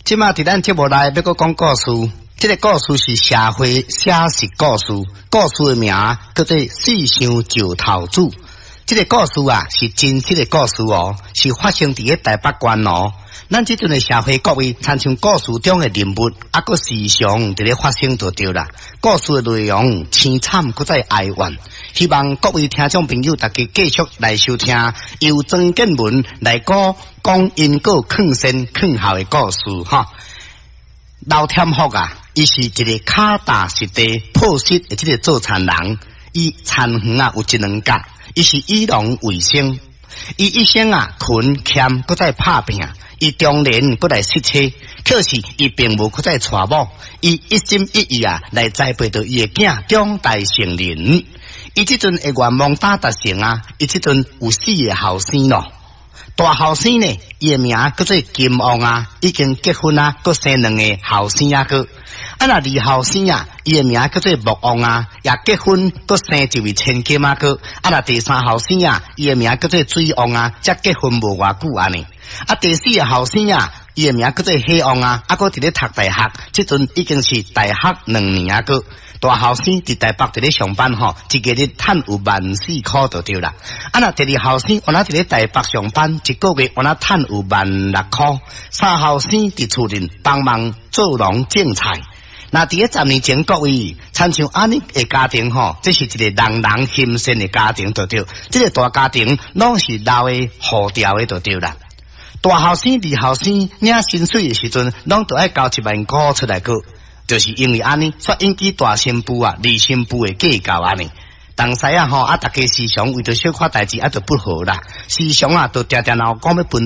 即马伫咱节目内要搁讲故事，这个故事是社会写实故事，故事的名叫做《世上石头子》。这个故事啊是真实的故事哦，是发生伫个台北县哦。咱即阵的社会各位参像故事中的人物，啊个时常伫咧发生就对啦。故事的内容凄惨，搁再哀怨。希望各位听众朋友大家继续来收听由曾建文来讲因果劝善劝孝的故事哈。老天福啊，伊是一个脚踏实地破失的这个做田人，伊田园啊有一两角，伊是以农为生，伊一生啊勤俭搁再拍拼，伊中年搁来失车，可是伊并无搁再娶某，伊一心一意啊来栽培着伊的囝长大成人。伊即阵的愿望达成啊，伊即阵有4个后生咯。大后生呢，伊的名叫做金旺啊，已经结婚啊，搁生2个后生啊个。啊那2后生啊，伊的名叫做木旺啊，也结婚搁生1位千金啊个。啊那第3后生啊，伊的名叫做水旺啊，才结婚无偌久安尼。啊第4个后生啊，伊的名叫做喜旺啊，啊搁伫咧读大学，即阵已经是大学2年啊个。大后生伫台北伫咧上班吼，一个月赚有1400块就对啦。啊那第2后生我那伫咧台北上班，一个月我那赚有1600块。3后生伫厝里帮忙做农种菜。那伫咧10年前，各位参像安尼的家庭吼，这是一个人人欣赏的家庭就对。这个大家庭拢是老的好调的就对啦。大后生、2后生领薪水的时阵，拢都爱交1万块出来个。就是因为安尼，所引起大新妇啊、二新妇的计较安尼。当时啊吼，大家时常为着小可代志就不和啦，时常都常常讲要分